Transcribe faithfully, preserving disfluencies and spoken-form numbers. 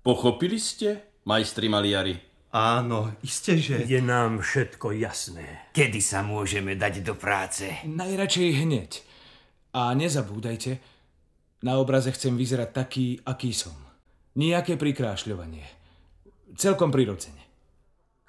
Pochopili ste, majstri maliari? Áno, isteže. Je nám všetko jasné. Kedy sa môžeme dať do práce? Najradšej hneď. A nezabúdajte, na obraze chcem vyzerať taký, aký som. Nijaké prikrášľovanie. Celkom prirodzene.